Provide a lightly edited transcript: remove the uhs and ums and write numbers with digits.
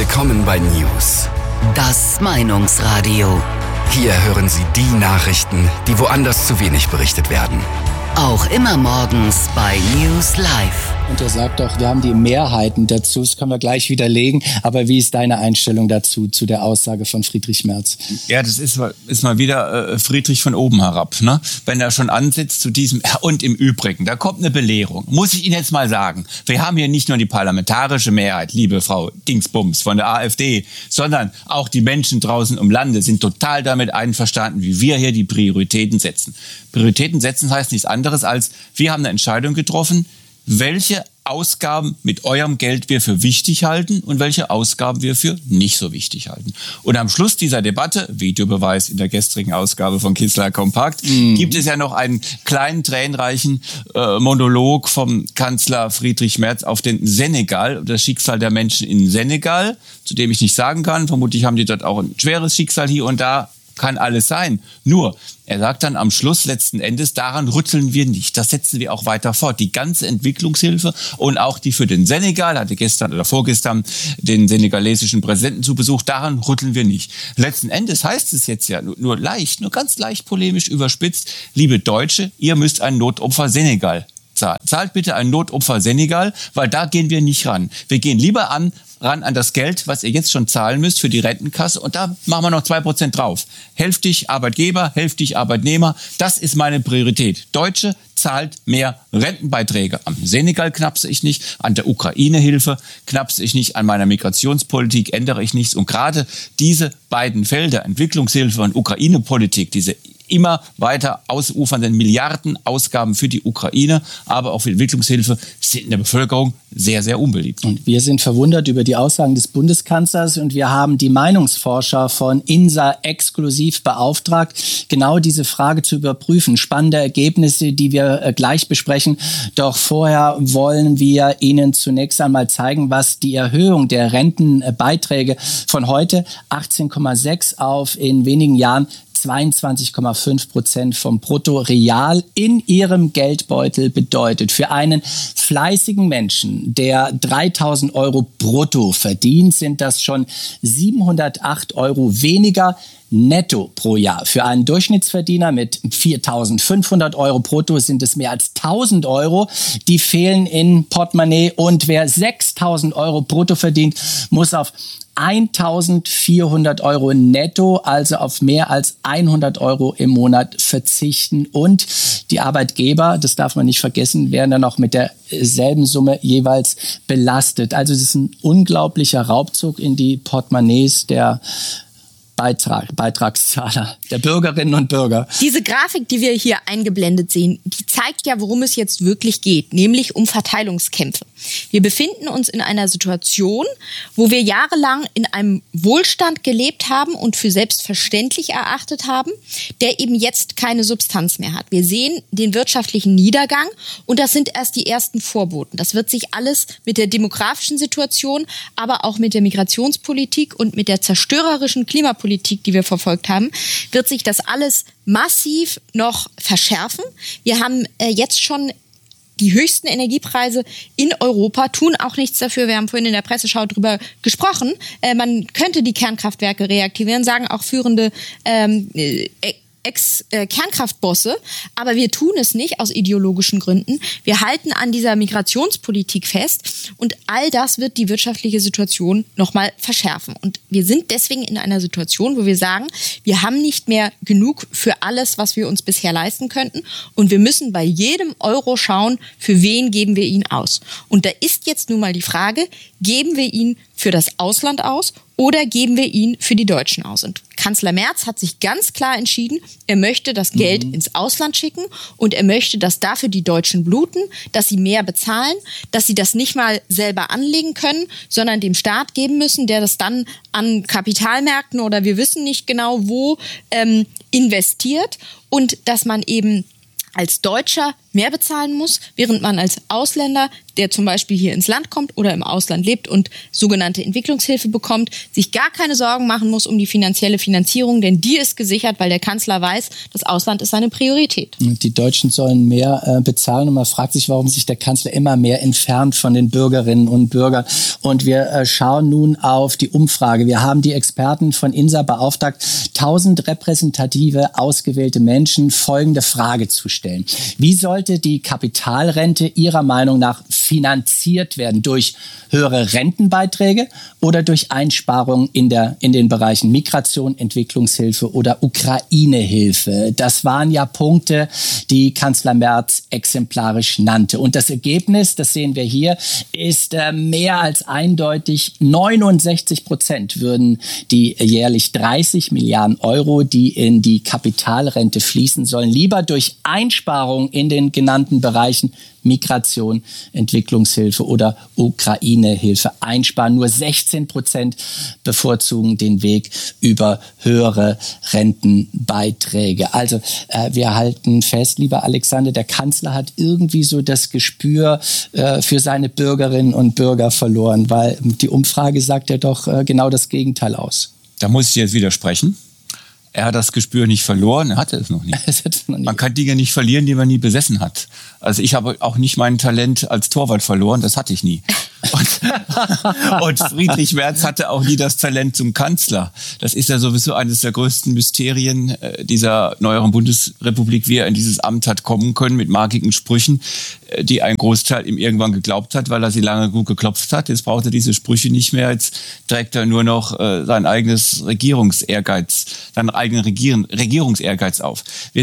Willkommen bei News. Das Meinungsradio. Hier hören Sie die Nachrichten, die woanders zu wenig berichtet werden. Auch immer morgens bei News Live. Und er sagt doch, wir haben die Mehrheiten dazu, das können wir gleich widerlegen. Aber wie ist deine Einstellung dazu, zu der Aussage von Friedrich Merz? Ja, das ist mal wieder Friedrich von oben herab, ne? Wenn er schon ansetzt zu diesem, und im Übrigen, da kommt eine Belehrung. Muss ich Ihnen jetzt mal sagen, wir haben hier nicht nur die parlamentarische Mehrheit, liebe Frau Dingsbums von der AfD, sondern auch die Menschen draußen im Lande sind total damit einverstanden, wie wir hier die Prioritäten setzen. Prioritäten setzen heißt nichts anderes als, wir haben eine Entscheidung getroffen, welche Ausgaben mit eurem Geld wir für wichtig halten und welche Ausgaben wir für nicht so wichtig halten. Und am Schluss dieser Debatte, Videobeweis in der gestrigen Ausgabe von Kistler Kompakt, gibt es ja noch einen kleinen, tränenreichen Monolog vom Kanzler Friedrich Merz auf den Senegal, das Schicksal der Menschen in Senegal, zu dem ich nicht sagen kann. Vermutlich haben die dort auch ein schweres Schicksal hier und da. Kann alles sein. Nur, er sagt dann am Schluss letzten Endes, daran rütteln wir nicht. Das setzen wir auch weiter fort. Die ganze Entwicklungshilfe und auch die für den Senegal, hatte gestern oder vorgestern den senegalesischen Präsidenten zu Besuch, daran rütteln wir nicht. Letzten Endes heißt es jetzt ja nur ganz leicht polemisch überspitzt, liebe Deutsche, ihr müsst ein Notopfer Senegal zahlen. Zahlt bitte ein Notopfer Senegal, weil da gehen wir nicht ran. Wir gehen lieber ran an das Geld, was ihr jetzt schon zahlen müsst für die Rentenkasse, und da machen wir noch 2% drauf. Hälftig Arbeitgeber, hälftig Arbeitnehmer, das ist meine Priorität. Deutsche zahlt mehr Rentenbeiträge. Am Senegal knapse ich nicht, an der Ukraine-Hilfe knapse ich nicht, an meiner Migrationspolitik ändere ich nichts. Und gerade diese beiden Felder, Entwicklungshilfe und Ukraine-Politik, diese immer weiter ausufernden Milliardenausgaben für die Ukraine, aber auch für Entwicklungshilfe, sind in der Bevölkerung sehr, sehr unbeliebt. Und wir sind verwundert über die Aussagen des Bundeskanzlers und wir haben die Meinungsforscher von INSA exklusiv beauftragt, genau diese Frage zu überprüfen. Spannende Ergebnisse, die wir gleich besprechen. Doch vorher wollen wir Ihnen zunächst einmal zeigen, was die Erhöhung der Rentenbeiträge von heute 18,6 auf in wenigen Jahren 22,5% vom Brutto real in ihrem Geldbeutel bedeutet. Für einen fleißigen Menschen, der 3.000 € brutto verdient, sind das schon 708 € weniger netto pro Jahr. Für einen Durchschnittsverdiener mit 4.500 € brutto sind es mehr als 1.000 €, die fehlen in Portemonnaie. Und wer 6.000 € brutto verdient, muss auf 1.400 € netto, also auf mehr als 100 € im Monat verzichten. Und die Arbeitgeber, das darf man nicht vergessen, werden dann auch mit derselben Summe jeweils belastet. Also es ist ein unglaublicher Raubzug in die Portemonnaies der Beitragszahler, der Bürgerinnen und Bürger. Diese Grafik, die wir hier eingeblendet sehen, die zeigt ja, worum es jetzt wirklich geht, nämlich um Verteilungskämpfe. Wir befinden uns in einer Situation, wo wir jahrelang in einem Wohlstand gelebt haben und für selbstverständlich erachtet haben, der eben jetzt keine Substanz mehr hat. Wir sehen den wirtschaftlichen Niedergang und das sind erst die ersten Vorboten. Das wird sich alles mit der demografischen Situation, aber auch mit der Migrationspolitik und mit der zerstörerischen Klimapolitik, die wir verfolgt haben, wird sich das alles massiv noch verschärfen. Wir haben jetzt schon die höchsten Energiepreise in Europa, tun auch nichts dafür. Wir haben vorhin in der Presseschau drüber gesprochen. Man könnte die Kernkraftwerke reaktivieren, sagen auch führende Ex-Kernkraftbosse, aber wir tun es nicht aus ideologischen Gründen. Wir halten an dieser Migrationspolitik fest und all das wird die wirtschaftliche Situation nochmal verschärfen. Und wir sind deswegen in einer Situation, wo wir sagen, wir haben nicht mehr genug für alles, was wir uns bisher leisten könnten und wir müssen bei jedem Euro schauen, für wen geben wir ihn aus. Und da ist jetzt nun mal die Frage, geben wir ihn für das Ausland aus oder geben wir ihn für die Deutschen aus? Und Kanzler Merz hat sich ganz klar entschieden, er möchte das Geld ins Ausland schicken und er möchte, dass dafür die Deutschen bluten, dass sie mehr bezahlen, dass sie das nicht mal selber anlegen können, sondern dem Staat geben müssen, der das dann an Kapitalmärkten oder wir wissen nicht genau wo investiert und dass man eben als Deutscher mehr bezahlen muss, während man als Ausländer der zum Beispiel hier ins Land kommt oder im Ausland lebt und sogenannte Entwicklungshilfe bekommt, sich gar keine Sorgen machen muss um die finanzielle Finanzierung, denn die ist gesichert, weil der Kanzler weiß, das Ausland ist seine Priorität. Die Deutschen sollen mehr bezahlen und man fragt sich, warum sich der Kanzler immer mehr entfernt von den Bürgerinnen und Bürgern. Und wir schauen nun auf die Umfrage. Wir haben die Experten von INSA beauftragt, 1000 repräsentative, ausgewählte Menschen folgende Frage zu stellen. Wie sollte die Kapitalrente Ihrer Meinung nach finanziert werden? Durch höhere Rentenbeiträge oder durch Einsparungen in den Bereichen Migration, Entwicklungshilfe oder Ukraine-Hilfe? Das waren ja Punkte, die Kanzler Merz exemplarisch nannte. Und das Ergebnis, das sehen wir hier, ist mehr als eindeutig. 69% würden die jährlich 30 Milliarden Euro, die in die Kapitalrente fließen sollen, lieber durch Einsparungen in den genannten Bereichen Migration, Entwicklungshilfe oder Ukraine-Hilfe einsparen. Nur 16% bevorzugen den Weg über höhere Rentenbeiträge. Also wir halten fest, lieber Alexander, der Kanzler hat irgendwie so das Gespür für seine Bürgerinnen und Bürger verloren, weil die Umfrage sagt ja doch genau das Gegenteil aus. Da muss ich jetzt widersprechen. Er hat das Gespür nicht verloren, er hatte es noch nicht. Man kann Dinge nicht verlieren, die man nie besessen hat. Also ich habe auch nicht mein Talent als Torwart verloren, das hatte ich nie. Und Friedrich Merz hatte auch nie das Talent zum Kanzler. Das ist ja sowieso eines der größten Mysterien dieser neueren Bundesrepublik, wie er in dieses Amt hat kommen können mit markigen Sprüchen, die ein Großteil ihm irgendwann geglaubt hat, weil er sie lange gut geklopft hat. Jetzt braucht er diese Sprüche nicht mehr, jetzt trägt er nur noch sein eigenes Regierungsehrgeiz auf. Wir